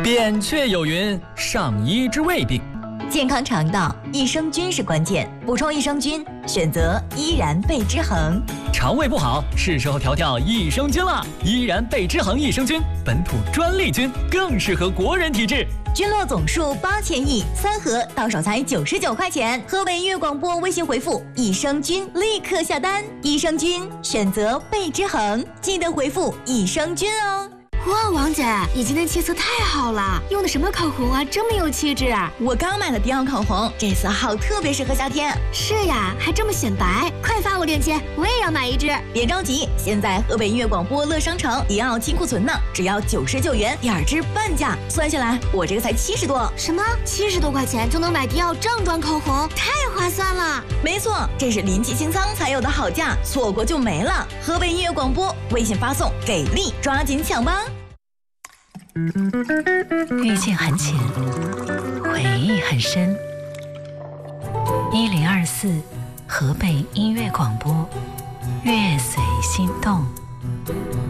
扁鹊有云：上医治未病。 健康肠道，益生菌是关键，补充益生菌，选择依然贝之恒。 肠胃不好，是时候调调益生菌了。依然贝之恒益生菌，本土专利菌，更适合国人体质。 菌落总数8000亿，3盒到手才99块钱。河北音乐广播微信回复“益生菌”立刻下单。益生菌选择贝之恒，记得回复“益生菌”哦。 哇，王姐，你今天气色太好了，用的什么口红啊，这么有气质啊！ 我刚买了迪奥口红，这色号特别适合夏天。 是呀，还这么显白，快发我链接，我也要买一支。 别着急，现在河北音乐广播乐商城迪奥金库存呢，只要99元，2支半价，算下来我这个才70多。 什么？70多块钱就能买迪奥正装口红，太划算了！ 没错，这是临期清仓才有的好价，错过就没了。河北音乐广播微信发送给力，抓紧抢吧！ 遇见很浅，回忆很深。1024河北音乐广播，乐随心动。